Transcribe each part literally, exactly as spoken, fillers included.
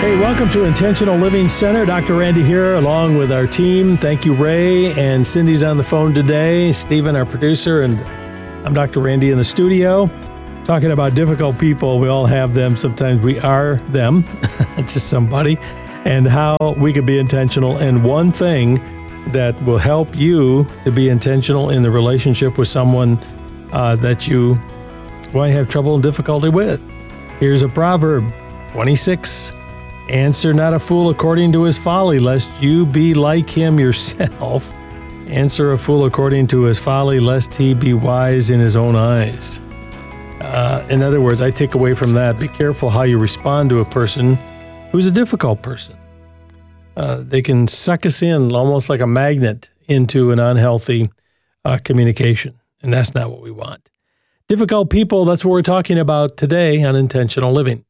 Hey, welcome to Intentional Living Center. Doctor Randy here along with our team. Thank you, Ray, and Cindy's on the phone today. Stephen, our producer, and I'm Doctor Randy in the studio talking about difficult people. We all have them. Sometimes we are them to somebody, and how we could be intentional. And one thing that will help you to be intentional in the relationship with someone uh, that you might have trouble and difficulty with. Here's a proverb, twenty-six. Answer not a fool according to his folly, lest you be like him yourself. Answer a fool according to his folly, lest he be wise in his own eyes. Uh, in other words, I take away from that, be careful how you respond to a person who's a difficult person. Uh, they can suck us in almost like a magnet into an unhealthy uh, communication, and that's not what we want. Difficult people, that's what we're talking about today on Intentional Living.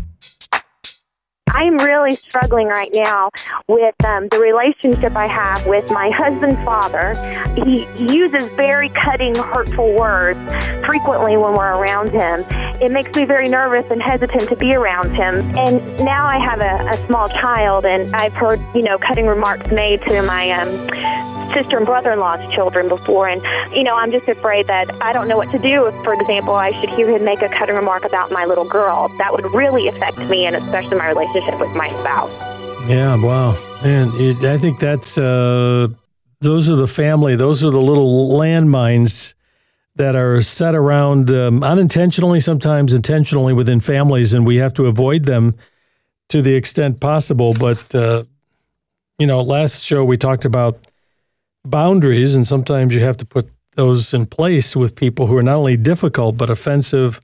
I'm really struggling right now with um, the relationship I have with my husband's father. He, he uses very cutting, hurtful words frequently when we're around him. It makes me very nervous and hesitant to be around him. And now I have a, a small child, and I've heard, you know, cutting remarks made to my um, sister and brother-in-law's children before. And, you know, I'm just afraid that I don't know what to do if, for example, I should hear him make a cutting remark about my little girl. That would really affect me, and especially my relationship with my spouse. Yeah, wow. And it, I think that's, uh, those are the family, those are the little landmines that are set around um, unintentionally, sometimes intentionally within families, and we have to avoid them to the extent possible. But, uh, you know, last show we talked about boundaries, and sometimes you have to put those in place with people who are not only difficult, but offensive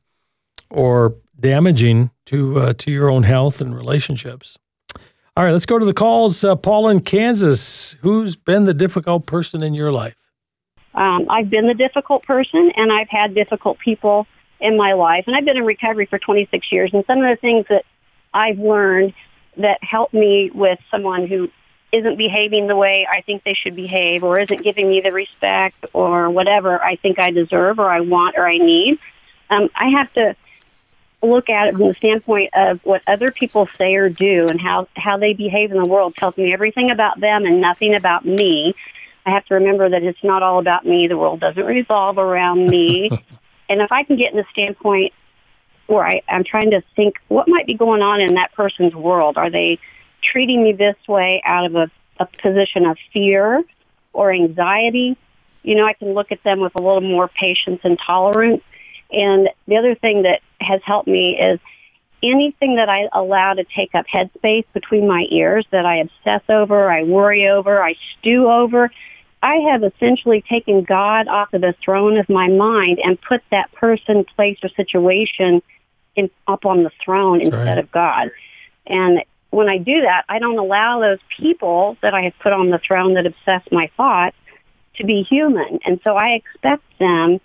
or damaging to uh, to your own health and relationships. All right, let's go to the calls. Uh, Paul in Kansas, who's been the difficult person in your life? Um, I've been the difficult person, and I've had difficult people in my life, and I've been in recovery for twenty-six years, and some of the things that I've learned that help me with someone who isn't behaving the way I think they should behave, or isn't giving me the respect or whatever I think I deserve or I want or I need. Um, I have to look at it from the standpoint of what other people say or do, and how, how they behave in the world tells me everything about them and nothing about me. I have to remember that it's not all about me. The world doesn't revolve around me. And if I can get in the standpoint where I, I'm trying to think what might be going on in that person's world, are they treating me this way out of a, a position of fear or anxiety? You know, I can look at them with a little more patience and tolerance. And the other thing that has helped me is anything that I allow to take up headspace between my ears, that I obsess over, I worry over, I stew over, I have essentially taken God off of the throne of my mind and put that person, place, or situation in, up on the throne That's instead right. of God. And when I do that, I don't allow those people that I have put on the throne that obsess my thoughts to be human. And so I expect them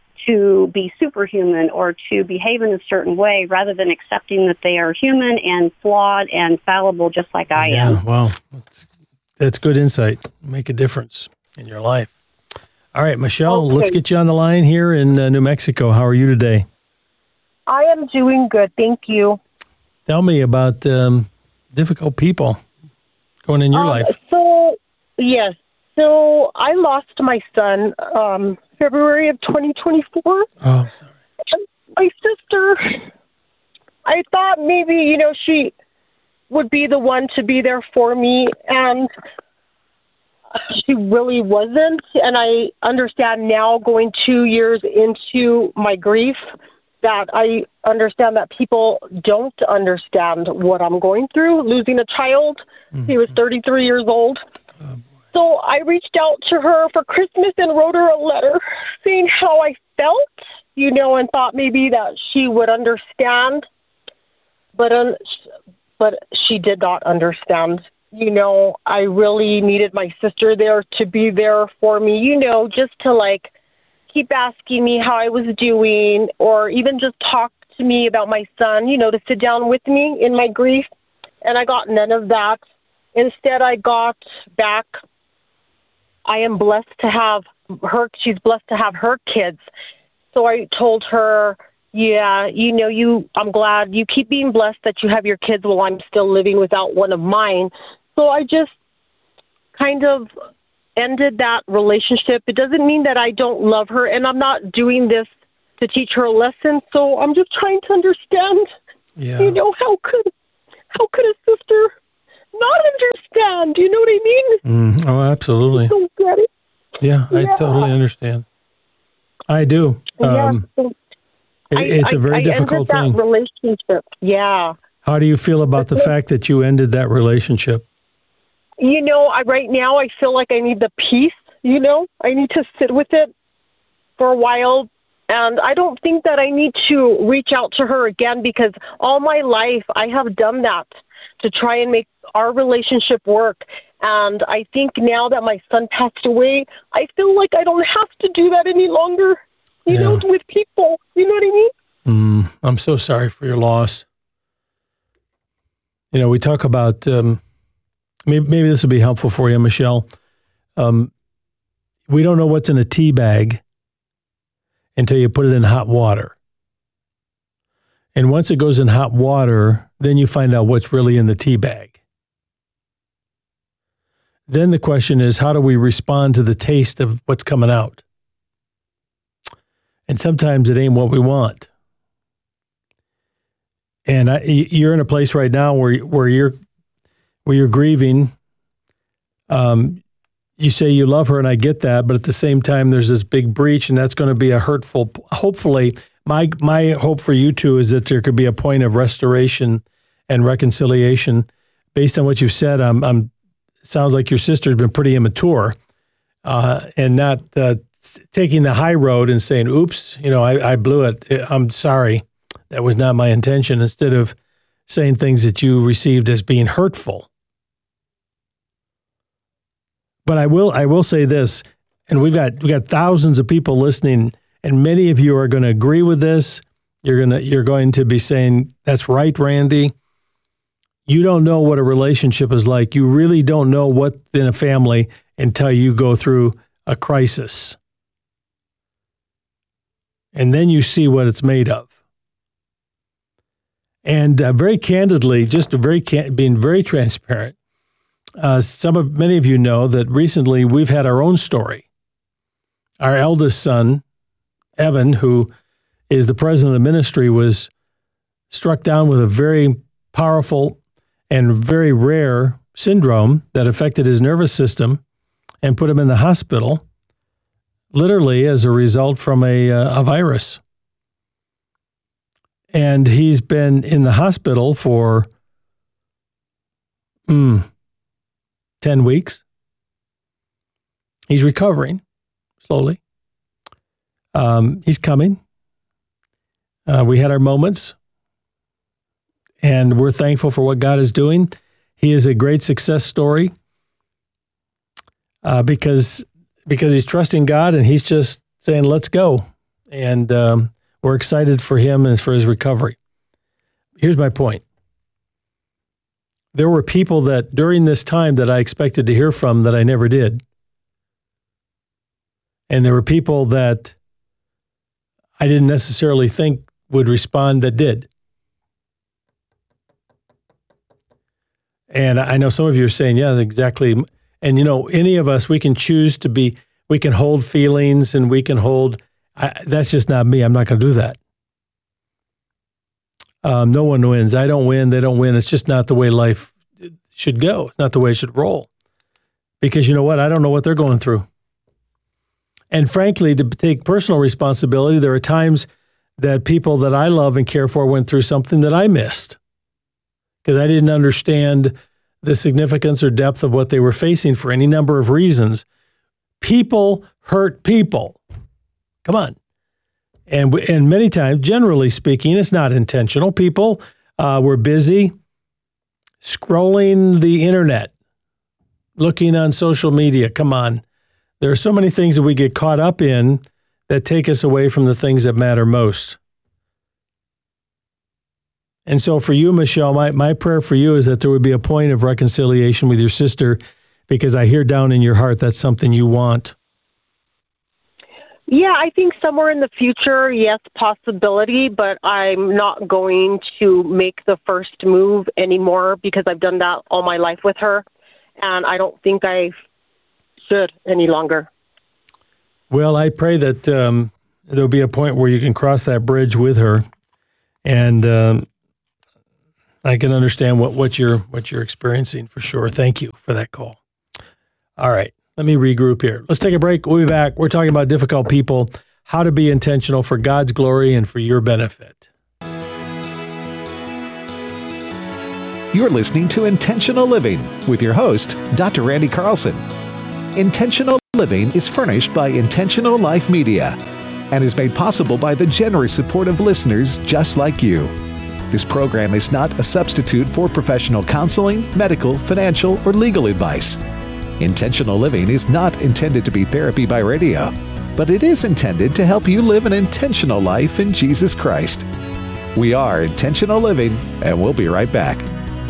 to be superhuman or to behave in a certain way rather than accepting that they are human and flawed and fallible just like I yeah, am. Wow. That's, that's good insight. Make a difference in your life. All right, Michelle, okay. Let's get you on the line here in uh, New Mexico. How are you today? I am doing good. Thank you. Tell me about um, difficult people going in your um, life. So, yes. So I lost my son um, February of twenty twenty-four. Oh, sorry. And my sister, I thought maybe, you know, she would be the one to be there for me, and she really wasn't. And I understand now, going two years into my grief, that I understand that people don't understand what I'm going through, losing a child. Mm-hmm. He was thirty-three years old. Oh, so I reached out to her for Christmas and wrote her a letter saying how I felt, you know, and thought maybe that she would understand. But, um, but she did not understand. You know, I really needed my sister there to be there for me, you know, just to like keep asking me how I was doing, or even just talk to me about my son, you know, to sit down with me in my grief. And I got none of that. Instead, I got back, I am blessed to have her, she's blessed to have her kids. So I told her, Yeah, you know, you. I'm glad you keep being blessed that you have your kids while I'm still living without one of mine. So I just kind of ended that relationship. It doesn't mean that I don't love her, and I'm not doing this to teach her a lesson. So I'm just trying to understand. Yeah. You know, how could how could a sister not understand? You know what I mean? Mm, oh, absolutely. I don't get it. Yeah, I Yeah. totally understand. I do. Um, yeah. it, it's a very I, difficult I ended thing. that relationship. Yeah. How do you feel about the fact that you ended that relationship? You know, I right now I feel like I need the peace, you know. I need to sit with it for a while. And I don't think that I need to reach out to her again, because all my life I have done that to try and make our relationship work. And I think now that my son passed away, I feel like I don't have to do that any longer, you Yeah. know, with people. You know what I mean? Mm, I'm so sorry for your loss. You know, we talk about, um, maybe, maybe this will be helpful for you, Michelle. Um, we don't know what's in a tea bag until you put it in hot water. And once it goes in hot water, then you find out what's really in the tea bag. Then the question is, how do we respond to the taste of what's coming out? And sometimes it ain't what we want. And I, you're in a place right now where where you're where you're grieving. Um, you say you love her, and I get that, but at the same time, there's this big breach, and that's going to be a hurtful. Hopefully, my my hope for you two is that there could be a point of restoration and reconciliation. Based on what you've said, I'm, I'm sounds like your sister's been pretty immature, uh, and not uh, taking the high road and saying, "Oops, you know, I, I blew it. I'm sorry. That was not my intention." Instead of saying things that you received as being hurtful. But I will I will say this, and we've got we got thousands of people listening, and many of you are going to agree with this. You're gonna you're going to be saying, "That's right, Randy." You don't know what a relationship is like. You really don't know what's in a family until you go through a crisis. And then you see what it's made of. And uh, very candidly, just very can- being very transparent, uh, some of many of you know that recently we've had our own story. Our eldest son, Evan, who is the president of the ministry, was struck down with a very powerful and very rare syndrome that affected his nervous system and put him in the hospital, literally as a result from a, uh, a virus. And he's been in the hospital for mm, ten weeks. He's recovering slowly. Um, he's coming. Uh, we had our moments, and we're thankful for what God is doing. He is a great success story uh, because because he's trusting God, and he's just saying, "Let's go." And um, we're excited for him and for his recovery. Here's my point. There were people that during this time that I expected to hear from that I never did. And there were people that I didn't necessarily think would respond that did. And I know some of you are saying, yeah, exactly. And, you know, any of us, we can choose to be, we can hold feelings and we can hold, I, that's just not me. I'm not going to do that. Um, no one wins. I don't win. They don't win. It's just not the way life should go. It's not the way it should roll. Because you know what? I don't know what they're going through. And frankly, to take personal responsibility, there are times that people that I love and care for went through something that I missed because I didn't understand the significance or depth of what they were facing for any number of reasons. People hurt people. Come on. And and many times, generally speaking, it's not intentional. People uh, were busy scrolling the internet, looking on social media. Come on. There are so many things that we get caught up in that take us away from the things that matter most. And so for you, Michelle, my, my prayer for you is that there would be a point of reconciliation with your sister, because I hear down in your heart that's something you want. Yeah, I think somewhere in the future, yes, possibility, but I'm not going to make the first move anymore because I've done that all my life with her, and I don't think I should any longer. Well, I pray that um, there'll be a point where you can cross that bridge with her, and um, I can understand what, what you're what you're experiencing for sure. Thank you for that call. All right. Let me regroup here. Let's take a break. We'll be back. We're talking about difficult people, how to be intentional for God's glory and for your benefit. You're listening to Intentional Living with your host, Doctor Randy Carlson. Intentional Living is furnished by Intentional Life Media and is made possible by the generous support of listeners just like you. This program is not a substitute for professional counseling, medical, financial, or legal advice. Intentional Living is not intended to be therapy by radio, but it is intended to help you live an intentional life in Jesus Christ. We are Intentional Living, and we'll be right back.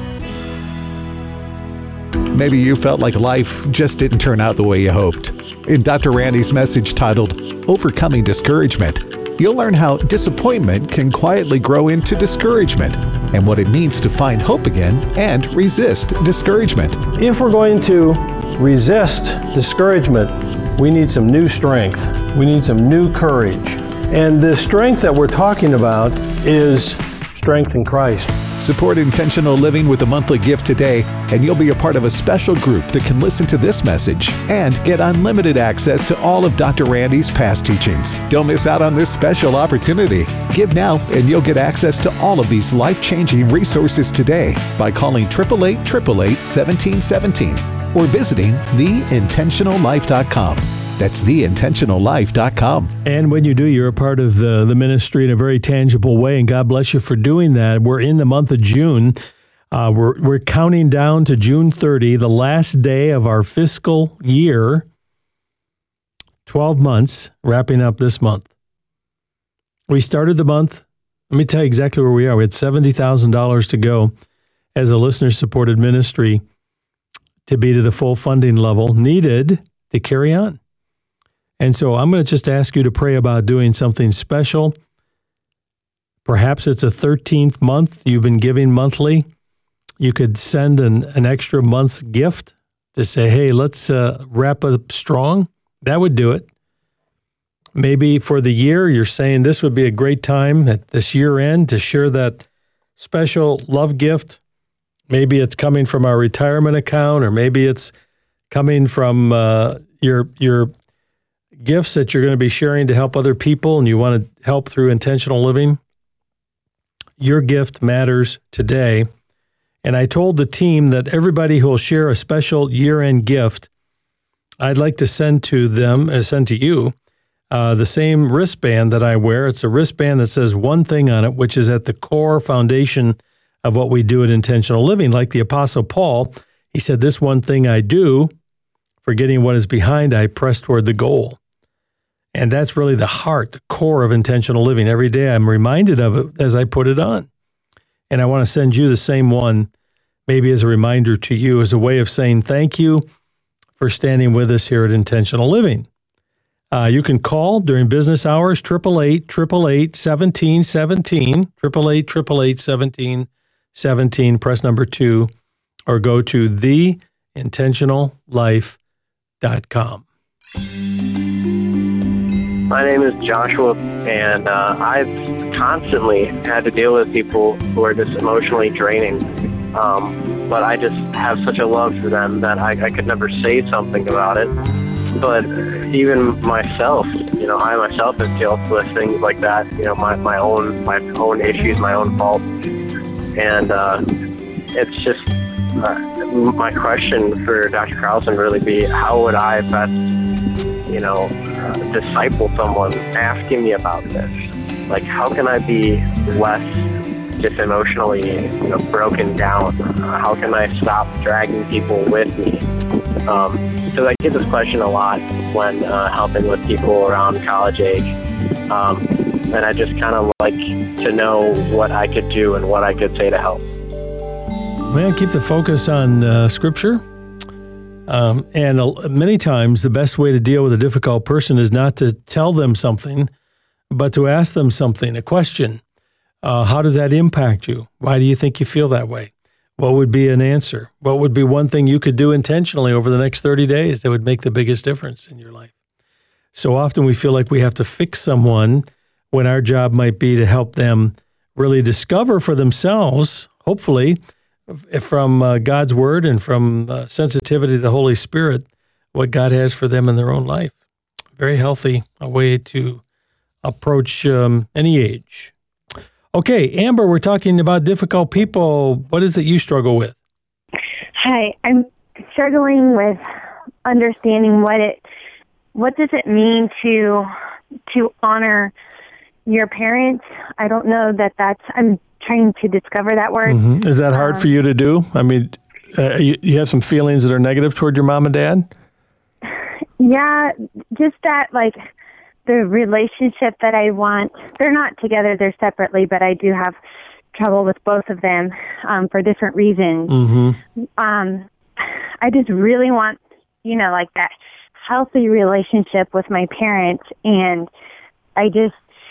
Maybe you felt like life just didn't turn out the way you hoped. In Doctor Randy's message titled, Overcoming Discouragement, you'll learn how disappointment can quietly grow into discouragement and what it means to find hope again and resist discouragement. If we're going to resist discouragement, we need some new strength. We need some new courage. And the strength that we're talking about is strength in Christ. Support Intentional Living with a monthly gift today, and you'll be a part of a special group that can listen to this message and get unlimited access to all of Doctor Randy's past teachings. Don't miss out on this special opportunity. Give now, and you'll get access to all of these life-changing resources today by calling eight eight eight, eight eight eight, one seven one seven or visiting the intentional life dot com. That's the intentional life dot com. And when you do, you're a part of the, the ministry in a very tangible way, and God bless you for doing that. We're in the month of June. Uh, we're, we're counting down to June thirtieth, the last day of our fiscal year, twelve months, wrapping up this month. We started the month, let me tell you exactly where we are. We had seventy thousand dollars to go as a listener-supported ministry to be to the full funding level needed to carry on. And so I'm going to just ask you to pray about doing something special. Perhaps it's a thirteenth month you've been giving monthly. You could send an, an extra month's gift to say, hey, let's uh, wrap up strong. That would do it. Maybe for the year, you're saying this would be a great time at this year end to share that special love gift. Maybe it's coming from our retirement account, or maybe it's coming from uh, your your gifts that you're going to be sharing to help other people, and you want to help through intentional living. Your gift matters today. And I told the team that everybody who will share a special year-end gift, I'd like to send to them, uh, send to you, uh, the same wristband that I wear. It's a wristband that says one thing on it, which is at the core foundation of what we do at Intentional Living. Like the Apostle Paul, he said, this one thing I do, forgetting what is behind, I press toward the goal. And that's really the heart, the core of intentional living. Every day I'm reminded of it as I put it on. And I want to send you the same one, maybe as a reminder to you, as a way of saying thank you for standing with us here at Intentional Living. Uh, you can call during business hours, eight eight eight, eight eight eight, one seven one seven, eight eight eight, eight eight eight, one seven one seven, press number two, or go to the intentional life dot com. My name is Joshua, and uh, I've constantly had to deal with people who are just emotionally draining. Um, but I just have such a love for them that I, I could never say something about it. But even myself, you know, I myself have dealt with things like that. You know, my, my own my own issues, my own faults, and uh, it's just uh, my question for Doctor Carlson would really be, how would I best, you know, uh, disciple someone asking me about this? Like, how can I be less just emotionally, you know, broken down? Uh, how can I stop dragging people with me? Um, so I get this question a lot when uh, helping with people around college age. Um, and I just kind of like to know what I could do and what I could say to help. Man, keep the focus on uh, Scripture. Um, and uh, many times the best way to deal with a difficult person is not to tell them something, but to ask them something, a question. Uh, how does that impact you? Why do you think you feel that way? What would be an answer? What would be one thing you could do intentionally over the next thirty days that would make the biggest difference in your life? So often we feel like we have to fix someone when our job might be to help them really discover for themselves, hopefully, from uh, God's word and from uh, sensitivity to the Holy Spirit, what God has for them in their own life. Very healthy a way to approach um, any age. Okay, Amber, we're talking about difficult people. What is it you struggle with? Hi, I'm struggling with understanding what it, what does it mean to, to honor your parents. I don't know that that's, I'm trying to discover that word. Mm-hmm. Is that hard um, for you to do? I mean, uh, you, you have some feelings that are negative toward your mom and dad? Yeah, just that, like, the relationship that I want, they're not together, they're separately, but I do have trouble with both of them um, for different reasons. Mm-hmm. Um, I just really want, you know, like that healthy relationship with my parents, and I just,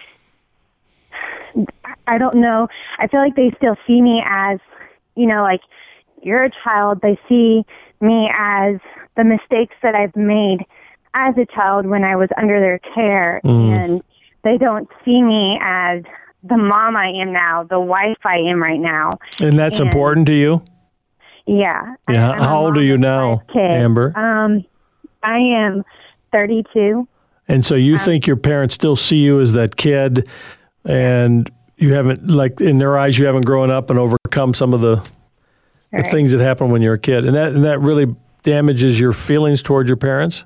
I don't know, I feel like they still see me as, you know, like, you're a child. They see me as the mistakes that I've made as a child when I was under their care, mm. and they don't see me as the mom I am now, the wife I am right now. And that's and, important to you? Yeah. Yeah. I'm How old are you now, Amber? Um, I am thirty-two. And so you um, think your parents still see you as that kid, and you haven't, like, in their eyes, you haven't grown up and overcome some of the, right. the things that happened when you were a kid. And that, and that really damages your feelings toward your parents?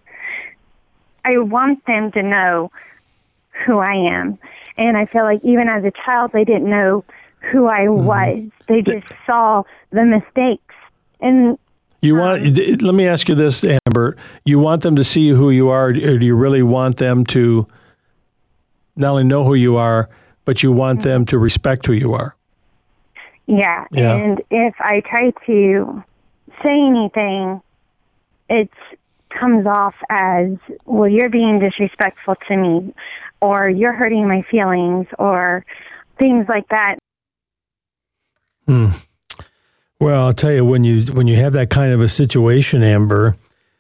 I want them to know who I am. And I feel like even as a child, they didn't know who I mm-hmm. was. They just the, saw the mistakes. And you want, um, let me ask you this, Amber. You want them to see who you are, or do you really want them to not only know who you are, but you want mm-hmm. them to respect who you are? Yeah. yeah. And if I try to say anything, it's comes off as, well, you're being disrespectful to me, or you're hurting my feelings, or things like that. Hmm. Well, I'll tell you, when you when you have that kind of a situation, Amber,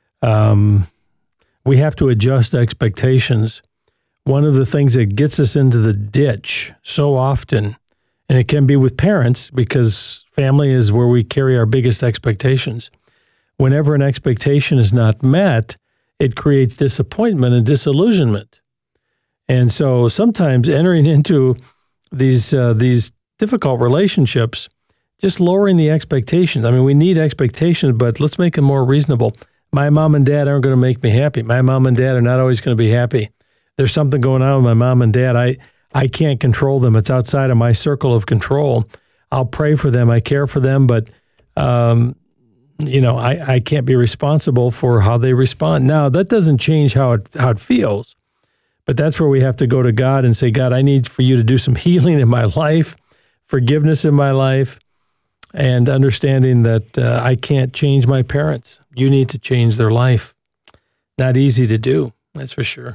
um, we have to adjust expectations. One of the things that gets us into the ditch so often, and it can be with parents, because family is where we carry our biggest expectations. Whenever an expectation is not met, it creates disappointment and disillusionment. And so sometimes entering into these uh, these difficult relationships, just lowering the expectations. I mean, we need expectations, but let's make them more reasonable. My mom and dad aren't going to make me happy. My mom and dad are not always going to be happy. There's something going on with my mom and dad. I, I can't control them. It's outside of my circle of control. I'll pray for them. I care for them, but um, you know, I, I can't be responsible for how they respond. Now, that doesn't change how it how it feels, but that's where we have to go to God and say, God, I need for you to do some healing in my life, forgiveness in my life, and understanding that uh, I can't change my parents. You need to change their life. Not easy to do, that's for sure.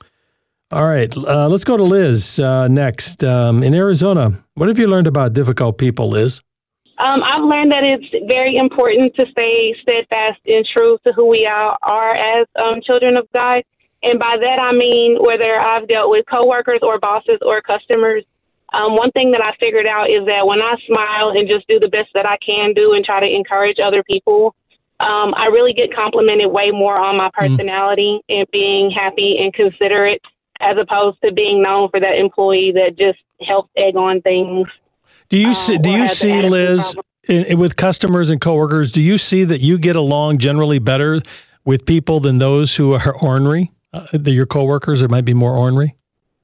All right, uh, let's go to Liz uh, next. Um, in Arizona, what have you learned about difficult people, Liz? Um, I've learned that it's very important to stay steadfast and true to who we are, are as um, children of God. And by that, I mean whether I've dealt with coworkers or bosses or customers. Um, one thing that I figured out is that when I smile and just do the best that I can do and try to encourage other people, um, I really get complimented way more on my personality mm. and being happy and considerate, as opposed to being known for that employee that just helps egg on things. Do you see, do you see, Liz, in, in, with customers and coworkers, do you see that you get along generally better with people than those who are ornery? Uh, your coworkers that might be more ornery?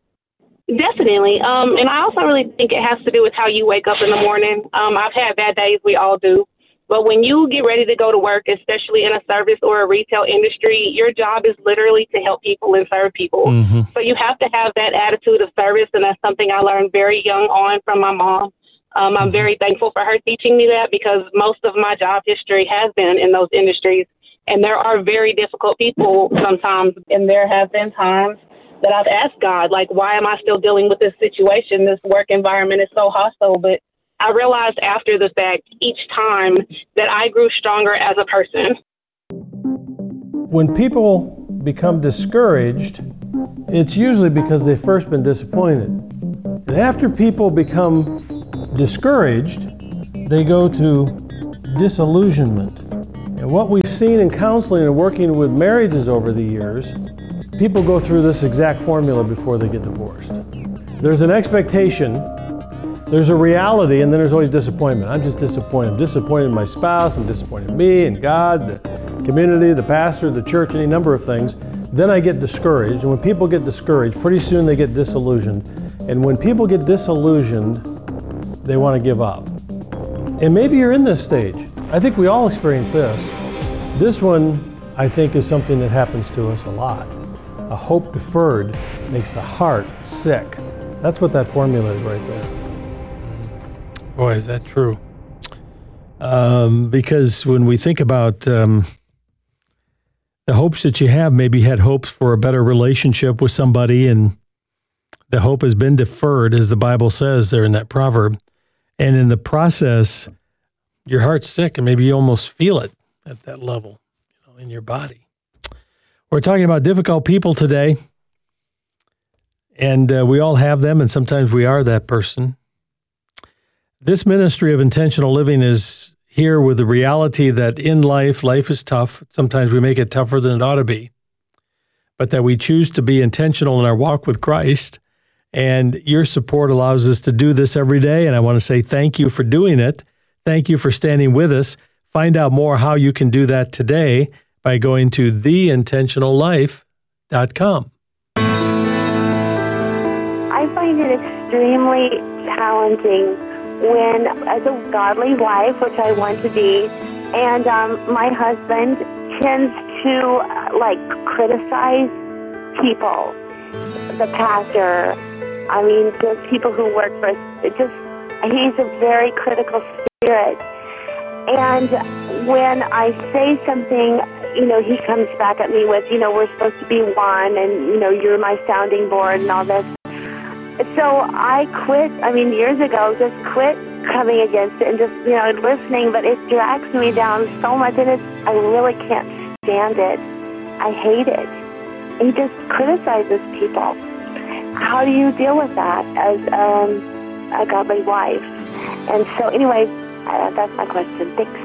Definitely. Um, and I also really think it has to do with how you wake up in the morning. Um, I've had bad days. We all do. But when you get ready to go to work, especially in a service or a retail industry, your job is literally to help people and serve people. Mm-hmm. So you have to have that attitude of service. And that's something I learned very young on from my mom. Um, I'm very thankful for her teaching me that, because most of my job history has been in those industries. And there are very difficult people sometimes, and there have been times that I've asked God, like, why am I still dealing with this situation? This work environment is so hostile. But I realized after the fact, each time, that I grew stronger as a person. When people become discouraged, it's usually because they've first been disappointed. And after people become discouraged, they go to disillusionment. And what we've seen in counseling and working with marriages over the years, people go through this exact formula before they get divorced. There's an expectation, there's a reality, and then there's always disappointment. I'm just disappointed. I'm disappointed in my spouse, I'm disappointed in me and God, the community, the pastor, the church, any number of things. Then I get discouraged, and when people get discouraged, pretty soon they get disillusioned. And when people get disillusioned, they want to give up. And maybe you're in this stage. I think we all experience this. This one, I think, is something that happens to us a lot. A hope deferred makes the heart sick. That's what that formula is right there. Boy, is that true. Um, because when we think about um, the hopes that you have, maybe you had hopes for a better relationship with somebody, and the hope has been deferred, as the Bible says there in that proverb. And in the process, your heart's sick, and maybe you almost feel it at that level, you know, in your body. We're talking about difficult people today, and uh, we all have them, and sometimes we are that person. This ministry of intentional living is here with the reality that in life, life is tough. Sometimes we make it tougher than it ought to be, but that we choose to be intentional in our walk with Christ, and your support allows us to do this every day, and I want to say thank you for doing it. Thank you for standing with us. Find out more how you can do that today by going to the intentional life dot com. I find it extremely challenging when, as a godly wife, which I want to be, and um, my husband tends to, uh, like, criticize people, the pastor, I mean, just people who work for us. It just, he's a very critical spirit. And when I say something, you know, he comes back at me with, you know, we're supposed to be one, and, you know, you're my sounding board and all this. So I quit, I mean, years ago, just quit coming against it and just, you know, listening, but it drags me down so much, and it's, I really can't stand it. I hate it. He just criticizes people. How do you deal with that as um, a godly wife? And so anyway, uh, that's my question. Thanks.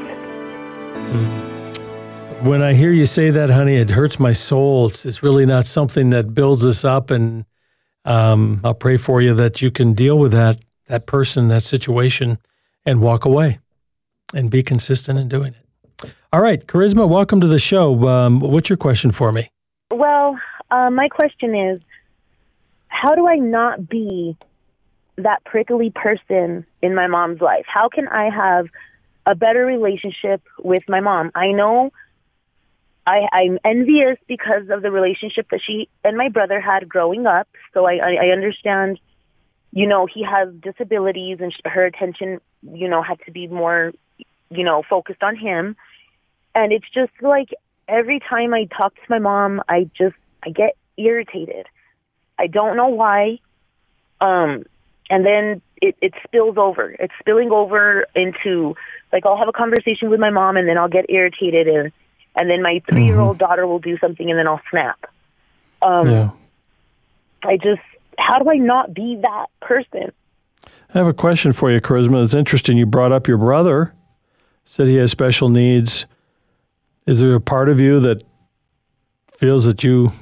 When I hear you say that, honey, it hurts my soul. It's, it's really not something that builds us up, and um, I'll pray for you that you can deal with that, that person, that situation, and walk away and be consistent in doing it. All right, Charisma, welcome to the show. Um, what's your question for me? Well, uh, my question is, how do I not be that prickly person in my mom's life? How can I have a better relationship with my mom? I know I, I'm envious because of the relationship that she and my brother had growing up. So I, I, I understand, you know, he has disabilities and her attention, you know, had to be more, you know, focused on him. And it's just like every time I talk to my mom, I just, I get irritated. I don't know why. Um, and then it, it spills over. It's spilling over into, like, I'll have a conversation with my mom, and then I'll get irritated, and and then my three-year-old mm-hmm. daughter will do something, and then I'll snap. Um, yeah. I just, how do I not be that person? I have a question for you, Charisma. It's interesting. You brought up your brother, said he has special needs. Is there a part of you that feels that you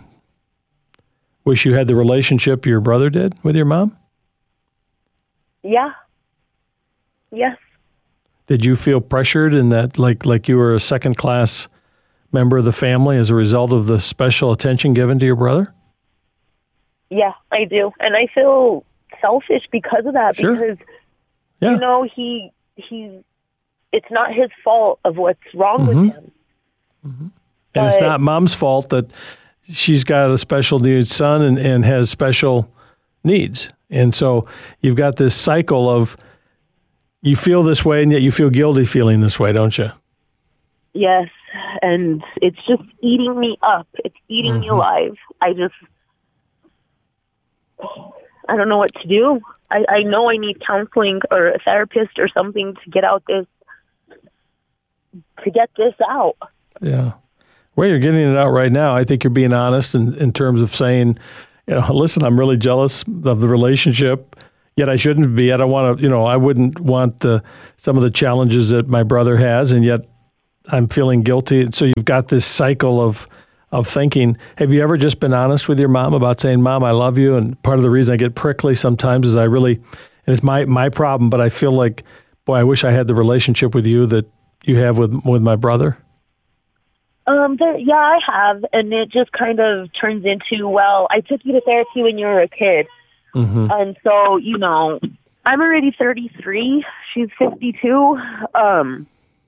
wish you had the relationship your brother did with your mom? Yeah. Yes. Did you feel pressured in that, like like you were a second-class member of the family as a result of the special attention given to your brother? Yeah, I do. And I feel selfish because of that. Sure. Because, yeah. you know, he he, it's not his fault of what's wrong mm-hmm. with him. Mm-hmm. And it's not mom's fault that she's got a special needs son and, and has special needs. And so you've got this cycle of you feel this way, and yet you feel guilty feeling this way, don't you? Yes, and it's just eating me up. It's eating Mm-hmm. me alive. I just, I don't know what to do. I, I know I need counseling or a therapist or something to get out this, to get this out. Yeah. Well, you're getting it out right now. I think you're being honest in, in terms of saying, you know, listen, I'm really jealous of the relationship, yet I shouldn't be. I don't want to, you know, I wouldn't want the some of the challenges that my brother has, and yet I'm feeling guilty. So you've got this cycle of of thinking. Have you ever just been honest with your mom about saying, Mom, I love you? And part of the reason I get prickly sometimes is I really, and it's my, my problem, but I feel like, boy, I wish I had the relationship with you that you have with with my brother. Um, there, yeah, I have, and it just kind of turns into, well, I took you to therapy when you were a kid, Mm-hmm. and so, you know, I'm already thirty-three, she's fifty-two, um,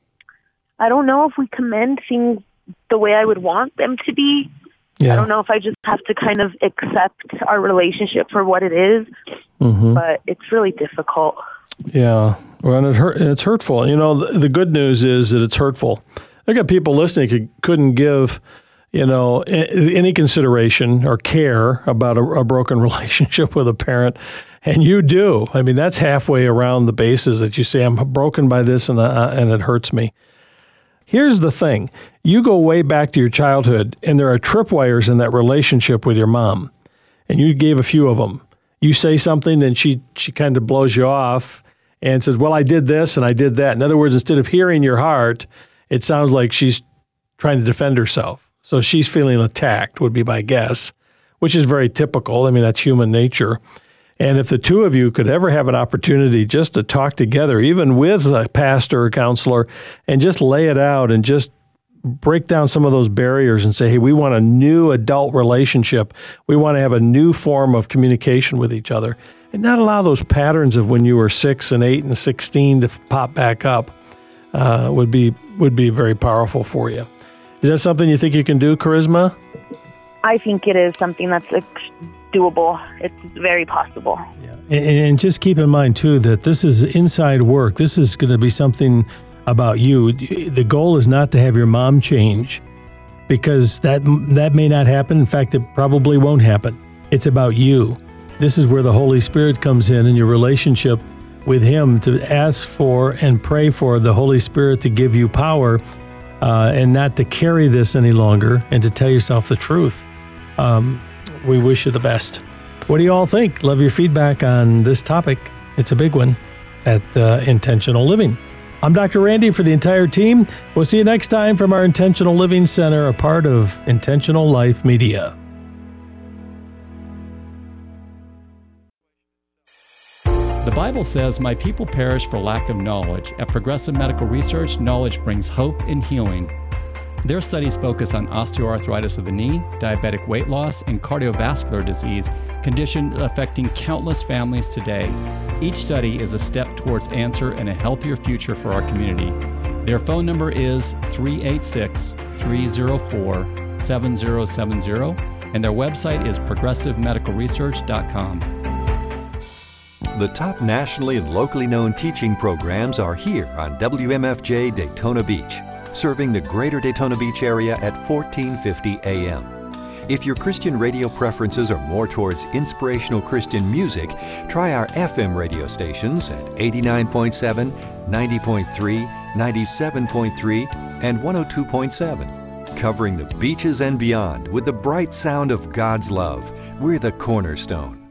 I don't know if we commend things the way I would want them to be. Yeah. I don't know if I just have to kind of accept our relationship for what it is, Mm-hmm. but it's really difficult. Yeah, well, and it hurt, and it's hurtful. You know, the, the good news is that it's hurtful. I got people listening who couldn't give, you know, a- any consideration or care about a, a broken relationship with a parent, and you do. I mean, that's halfway around the bases that you say, I'm broken by this, and uh, and it hurts me. Here's the thing. You go way back to your childhood, and there are tripwires in that relationship with your mom, and you gave a few of them. You say something, and she, she kind of blows you off and says, well, I did this, and I did that. In other words, instead of hearing your heart, it sounds like she's trying to defend herself. So she's feeling attacked, would be my guess, which is very typical. I mean, that's human nature. And if the two of you could ever have an opportunity just to talk together, even with a pastor or counselor, and just lay it out and just break down some of those barriers and say, hey, we want a new adult relationship. We want to have a new form of communication with each other, and not allow those patterns of when you were six and eight and sixteen to pop back up, uh, would be would be very powerful for you. Is that something you think you can do, Charisma? I think it is something that's like, doable. It's very possible. Yeah. And, and just keep in mind, too, that this is inside work. This is going to be something about you. The goal is not to have your mom change, because that that may not happen. In fact, it probably won't happen. It's about you. This is where the Holy Spirit comes in, and your relationship with Him, to ask for and pray for the Holy Spirit to give you power, uh, and not to carry this any longer, and to tell yourself the truth. Um, we wish you the best. What do you all think? Love your feedback on this topic. It's a big one at uh, Intentional Living. I'm Doctor Randy for the entire team. We'll see you next time from our Intentional Living Center, a part of Intentional Life Media. The Bible says, my people perish for lack of knowledge. At Progressive Medical Research, knowledge brings hope and healing. Their studies focus on osteoarthritis of the knee, diabetic weight loss, and cardiovascular disease, conditions affecting countless families today. Each study is a step towards answer and a healthier future for our community. Their phone number is three eight six, three zero four, seven zero seven zero, and their website is progressive medical research dot com. The top nationally and locally known teaching programs are here on W M F J Daytona Beach, serving the greater Daytona Beach area at fourteen fifty A M. If your Christian radio preferences are more towards inspirational Christian music, try our F M radio stations at eighty-nine point seven, ninety point three, ninety-seven point three, and one oh two point seven. Covering the beaches and beyond with the bright sound of God's love, we're the Cornerstone.